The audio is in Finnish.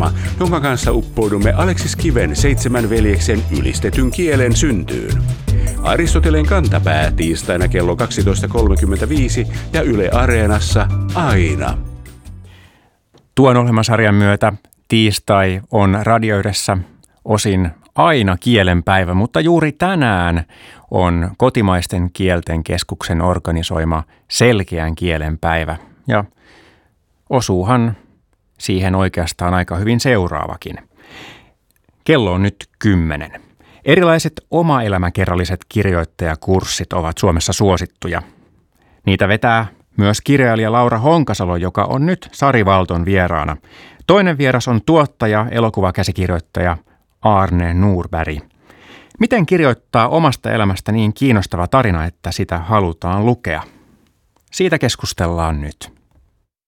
ohjelma, jonka kanssa uppoudumme Aleksis Kiven 7 veljeksen ylistetyn kielen syntyyn. Aristoteleen kantapää tiistaina kello 12.35 ja Yle Areenassa aina. Tuon ohjelmasarjan myötä tiistai on Radio Ylessä osin aina kielenpäivä, mutta juuri tänään on Kotimaisten kielten keskuksen organisoima selkeän kielen päivä. Ja osuuhan siihen oikeastaan aika hyvin seuraavakin. Kello on nyt 10. Erilaiset omaelämäkerralliset kirjoittajakurssit ovat Suomessa suosittuja. Niitä vetää myös kirjailija Laura Honkasalo, joka on nyt Sari Valton vieraana. Toinen vieras on tuottaja, elokuvakäsikirjoittaja Arne Norberg. Miten kirjoittaa omasta elämästä niin kiinnostava tarina, että sitä halutaan lukea? Siitä keskustellaan nyt.